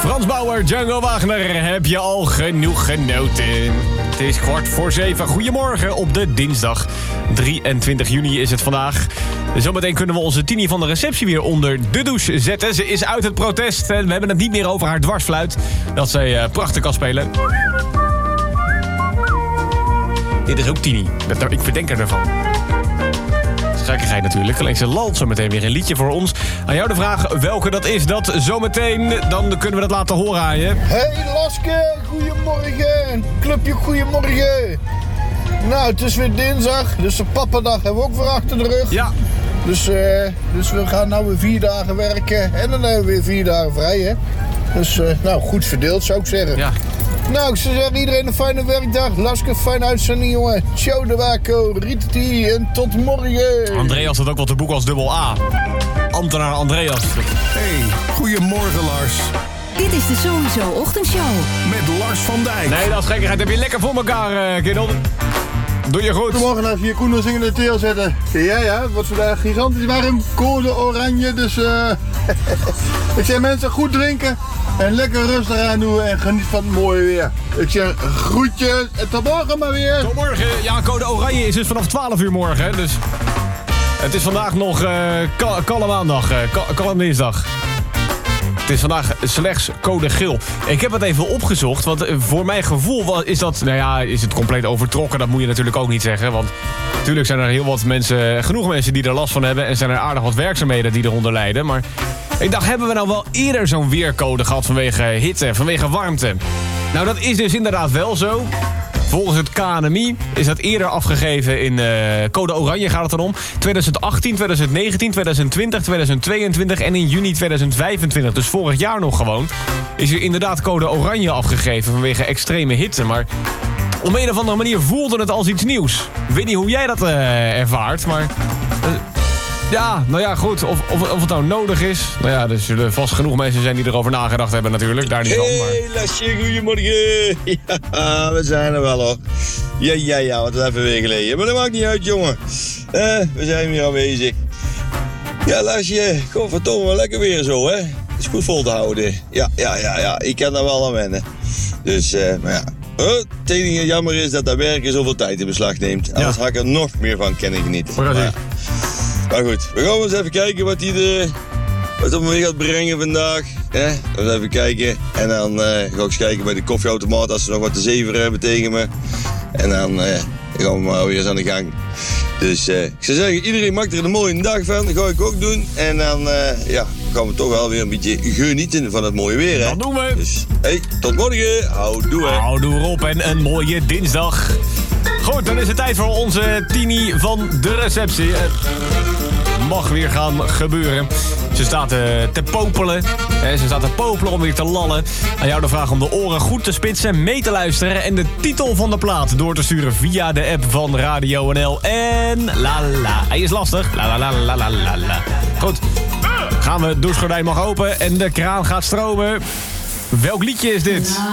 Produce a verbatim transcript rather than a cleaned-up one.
Frans Bauer, Django Wagner, heb je al genoeg genoten? Het is kwart voor zeven. Goedemorgen op de dinsdag. drieëntwintig juni is het vandaag. Zometeen kunnen we onze Tini van de receptie weer onder de douche zetten. Ze is uit het protest en we hebben het niet meer over haar dwarsfluit. Dat zij uh, prachtig kan spelen. Dit is ook Tini. Ik verdenk er ervan. Gekkigheid natuurlijk. Alleen ze lalt zo meteen weer een liedje voor ons. Aan jou de vraag welke dat is. Dat zometeen. Dan kunnen we dat laten horen aan je. Hey Laske, goedemorgen. Clubje, goedemorgen. Nou, het is weer dinsdag. Dus de pappadag hebben we ook weer achter de rug. Ja. Dus, uh, dus we gaan nou weer vier dagen werken. En dan hebben we weer vier dagen vrij, hè. Dus, uh, nou, goed verdeeld zou ik zeggen. Ja. Nou, ik zou zeggen, iedereen een fijne werkdag. Laske, fijne uitzending, jongen. Ciao de Waco, Ritati en tot morgen. Andreas had ook wel te boeken als dubbel A. Ambtenaar Andreas. Hey, goedemorgen Lars. Dit is de Sowieso Ochtendshow. Met Lars van Dijk. Nee, dat is gekkigheid. Heb je lekker voor elkaar, uh, kindel. Doe je goed. Goedemorgen, als we hier Koen en zingende teel zetten. Ja, ja, het wordt vandaag gigantisch warm. Code oranje, dus uh... ik zeg mensen, goed drinken. En lekker rustig aan doen en geniet van het mooie weer. Ik zeg groetjes en tot morgen maar weer. Tot morgen. Ja, code oranje is dus vanaf twaalf uur morgen. Hè, dus het is vandaag nog uh, kal- kalme maandag, uh, kal- kalme dinsdag. Het is vandaag slechts code geel. Ik heb het even opgezocht, want voor mijn gevoel is dat... Nou ja, is het compleet overtrokken, dat moet je natuurlijk ook niet zeggen. Want natuurlijk zijn er heel wat mensen, genoeg mensen die er last van hebben... en zijn er aardig wat werkzaamheden die eronder lijden. Maar ik dacht, hebben we nou wel eerder zo'n weercode gehad vanwege hitte, vanwege warmte? Nou, dat is dus inderdaad wel zo. Volgens het K N M I is dat eerder afgegeven in uh, code oranje gaat het dan om. twintig achttien, twintig negentien, twintig twintig, twintig tweeëntwintig en in juni twintig vijfentwintig. Dus vorig jaar nog gewoon. Is er inderdaad code oranje afgegeven vanwege extreme hitte. Maar op een of andere manier voelde het als iets nieuws. Ik weet niet hoe jij dat uh, ervaart, maar... Uh, Ja, nou ja, goed. Of, of, of het nou nodig is. Nou ja, er zullen vast genoeg mensen zijn die erover nagedacht hebben natuurlijk. Daar niet van, maar... Hey, Lasje, goedemorgen. Ja, we zijn er wel hoor. Ja, ja, ja, wat even weer geleden. Maar dat maakt niet uit, jongen. Uh, we zijn weer aanwezig. Ja, Lasje, kom verdomme wel lekker weer zo, hè. Het is goed vol te houden. Ja, ja, ja, ja. Ik kan daar wel aan wennen. Dus, uh, maar ja. Uh, het enige jammer is dat dat werken zoveel tijd in beslag neemt. Anders ja. had ik er nog meer van kunnen genieten. Maar, ja. maar goed, we gaan eens even kijken wat hij de... Wat op me gaat brengen vandaag. Ja, we even kijken. En dan uh, ga ik eens kijken bij de koffieautomaat als ze nog wat te zeveren hebben tegen me. En dan uh, gaan we maar weer eens aan de gang. Dus uh, ik zou zeggen, iedereen maakt er een mooie dag van. Dat ga ik ook doen. En dan uh, ja, gaan we toch wel weer een beetje genieten van het mooie weer. Hè? Dat doen we. Dus hey, tot morgen. Houdoe. Houdoe erop en een mooie dinsdag. Goed, dan is het tijd voor onze Tini van de receptie. Mag weer gaan gebeuren. Ze staat uh, te popelen. Hè, ze staat te popelen om weer te lallen. Aan jou de vraag om de oren goed te spitsen, mee te luisteren... en de titel van de plaat door te sturen via de app van Radio N L. En la la. Hij is lastig. La la la la la la. Goed. Gaan we, het douchegordijn mag open en de kraan gaat stromen. Welk liedje is dit?